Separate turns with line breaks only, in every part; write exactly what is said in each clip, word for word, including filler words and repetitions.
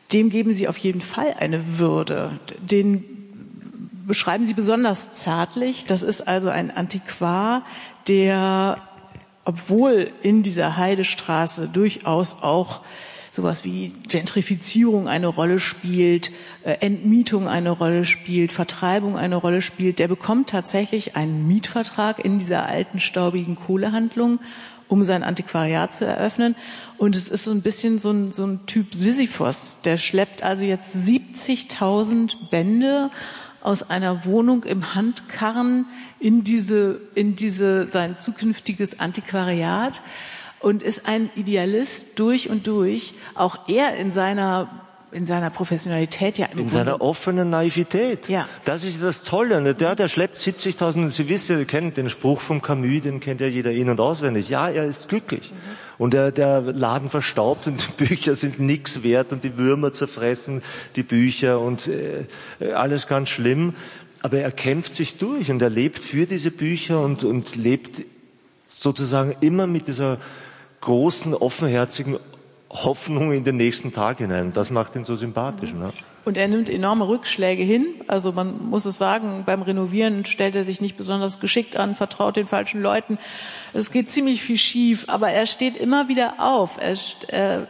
dem geben Sie auf jeden Fall eine Würde. Den beschreiben Sie besonders zärtlich. Das ist also ein Antiquar, der, obwohl in dieser Heidestraße durchaus auch sowas wie Gentrifizierung eine Rolle spielt, äh, Entmietung eine Rolle spielt, Vertreibung eine Rolle spielt, der bekommt tatsächlich einen Mietvertrag in dieser alten, staubigen Kohlehandlung, um sein Antiquariat zu eröffnen. Und es ist so ein bisschen so ein, so ein Typ Sisyphos. Der schleppt also jetzt siebzigtausend Bände aus einer Wohnung im Handkarren in diese, in diese, sein zukünftiges Antiquariat und ist ein Idealist durch und durch. Auch er in seiner in seiner Professionalität, ja.
In seiner offenen Naivität.
Ja.
Das ist das Tolle. Der, der schleppt siebzigtausend, Sie wissen, ihr kennt den Spruch vom Camus, den kennt ja jeder in- und auswendig. Ja, er ist glücklich. Mhm. Und der, der Laden verstaubt und die Bücher sind nichts wert und die Würmer zerfressen die Bücher und äh, alles ganz schlimm. Aber er kämpft sich durch und er lebt für diese Bücher und, und lebt sozusagen immer mit dieser großen, offenherzigen Hoffnung in den nächsten Tag hinein. Das macht ihn so sympathisch. Ne?
Und er nimmt enorme Rückschläge hin. Also man muss es sagen, beim Renovieren stellt er sich nicht besonders geschickt an, vertraut den falschen Leuten. Es geht ziemlich viel schief, aber er steht immer wieder auf. Er, äh,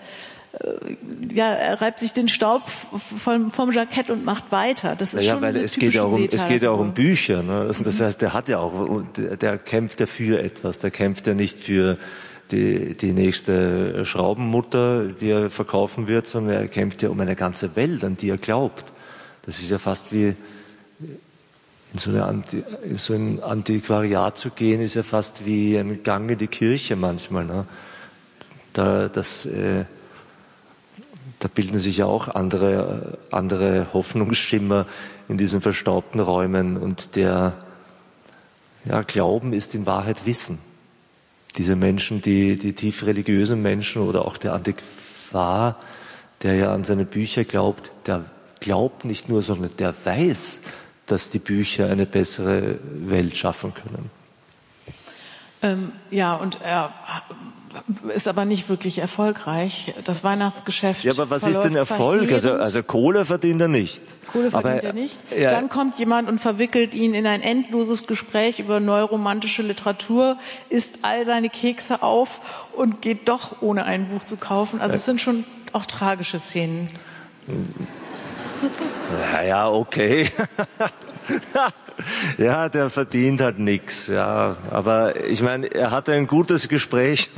ja, er reibt sich den Staub vom, vom Jackett und macht weiter. Das ist
ja,
schon
weil
eine
es geht ja auch um, es geht ja auch um Bücher. Ne? Das heißt, der hat ja auch, der, der kämpft ja für etwas. Der kämpft ja nicht für die, die nächste Schraubenmutter, die er verkaufen wird, sondern er kämpft ja um eine ganze Welt, an die er glaubt. Das ist ja fast wie in so, eine Anti, in so ein Antiquariat zu gehen, ist ja fast wie ein Gang in die Kirche manchmal. Ne? Da, das, äh, da bilden sich ja auch andere, andere Hoffnungsschimmer in diesen verstaubten Räumen. Und der ja, Glauben ist in Wahrheit Wissen. Diese Menschen, die, die tief religiösen Menschen oder auch der Antiquar, der ja an seine Bücher glaubt, der glaubt nicht nur, sondern der weiß, dass die Bücher eine bessere Welt schaffen können.
Ähm, ja, und er ist aber nicht wirklich erfolgreich. Das Weihnachtsgeschäft.
Ja, aber was ist denn Erfolg? Also, also Kohle verdient er nicht.
Kohle verdient aber, er nicht. Ja. Dann kommt jemand und verwickelt ihn in ein endloses Gespräch über neuromantische Literatur, isst all seine Kekse auf und geht doch, ohne ein Buch zu kaufen. Also es sind schon auch tragische Szenen.
Naja, okay. Ja, der verdient halt nichts. Ja, aber ich meine, er hatte ein gutes Gespräch.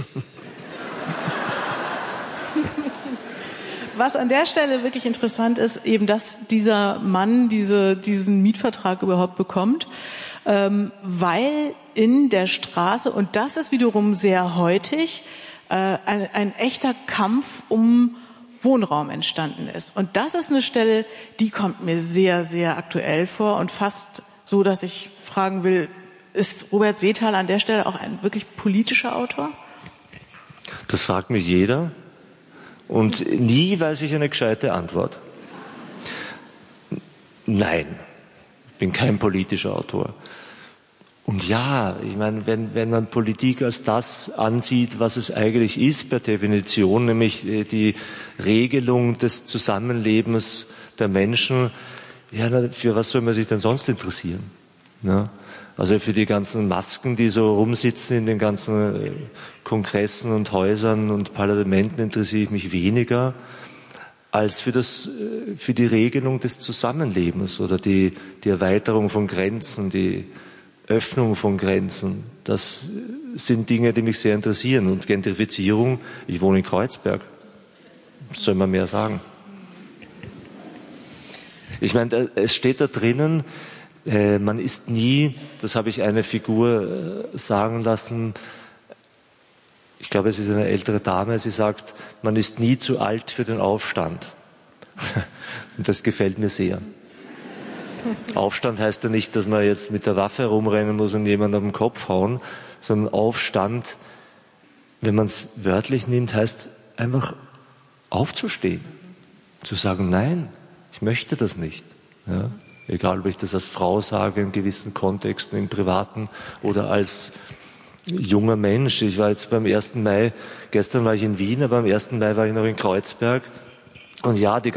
Was an der Stelle wirklich interessant ist, eben, dass dieser Mann diese, diesen Mietvertrag überhaupt bekommt, ähm, weil in der Straße, und das ist wiederum sehr heutig, äh, ein, ein echter Kampf um Wohnraum entstanden ist. Und das ist eine Stelle, die kommt mir sehr, sehr aktuell vor und fast so, dass ich fragen will, ist Robert Seethal an der Stelle auch ein wirklich politischer Autor?
Das fragt mich jeder und nie weiß ich eine gescheite Antwort. Nein, ich bin kein politischer Autor. Und ja, ich meine, wenn, wenn man Politik als das ansieht, was es eigentlich ist per Definition, nämlich die Regelung des Zusammenlebens der Menschen, ja, für was soll man sich denn sonst interessieren? Ja? Also für die ganzen Masken, die so rumsitzen in den ganzen Kongressen und Häusern und Parlamenten interessiere ich mich weniger als für das, für die Regelung des Zusammenlebens oder die, die Erweiterung von Grenzen, die Öffnung von Grenzen. Das sind Dinge, die mich sehr interessieren. Und Gentrifizierung, ich wohne in Kreuzberg. Was soll man mehr sagen? Ich meine, es steht da drinnen, äh, man ist nie, das habe ich eine Figur äh, sagen lassen, ich glaube, es ist eine ältere Dame, sie sagt, man ist nie zu alt für den Aufstand. Und das gefällt mir sehr. Aufstand heißt ja nicht, dass man jetzt mit der Waffe herumrennen muss und jemanden auf den Kopf hauen, sondern Aufstand, wenn man es wörtlich nimmt, heißt einfach aufzustehen, zu sagen, nein, ich möchte das nicht. Ja? Egal, ob ich das als Frau sage, in gewissen Kontexten, im Privaten oder als junger Mensch. Ich war jetzt beim ersten Mai, gestern war ich in Wien, aber am ersten Mai war ich noch in Kreuzberg. Und ja, die